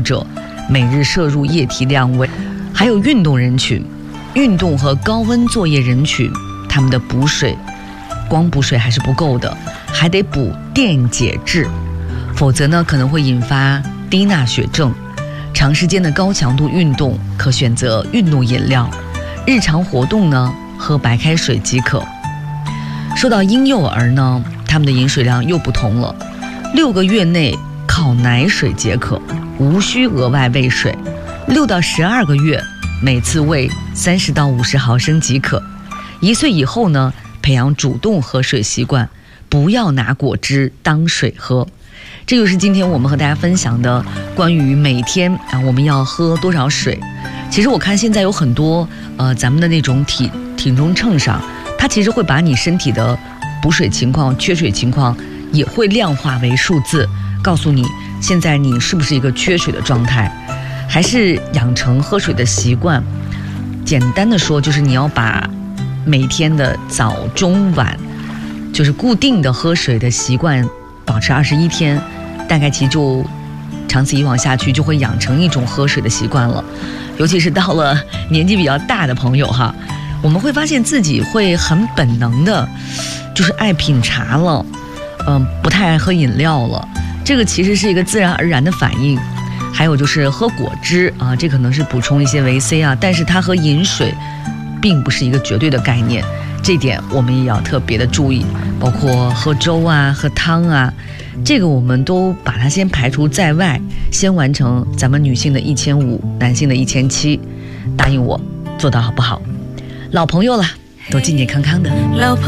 者，每日摄入液体量为，还有运动人群，运动和高温作业人群，他们的补水，光补水还是不够的，还得补电解质，否则呢可能会引发低钠血症。长时间的高强度运动可选择运动饮料，日常活动呢喝白开水即可。说到婴幼儿呢，他们的饮水量又不同了，6个月内靠奶水解渴，无需额外喂水；6到12个月每次喂30到50毫升即可。1岁以后呢，培养主动喝水习惯，不要拿果汁当水喝。这就是今天我们和大家分享的关于每天我们要喝多少水。其实我看现在有很多咱们的那种体重秤上，它其实会把你身体的补水情况、缺水情况也会量化为数字，告诉你现在你是不是一个缺水的状态，还是养成喝水的习惯。简单的说，就是你要把每天的早中晚就是固定的喝水的习惯保持21天，大概其实就长此以往下去，就会养成一种喝水的习惯了。尤其是到了年纪比较大的朋友哈，我们会发现自己会很本能的就是爱品茶了，不太爱喝饮料了，这个其实是一个自然而然的反应。还有就是喝果汁啊，这可能是补充一些维 C 啊，但是它和饮水并不是一个绝对的概念，这点我们也要特别的注意。包括喝粥啊、喝汤啊，这个我们都把它先排除在外，先完成咱们女性的1500，男性的1700，答应我做到好不好？老朋友了，都健健康康的。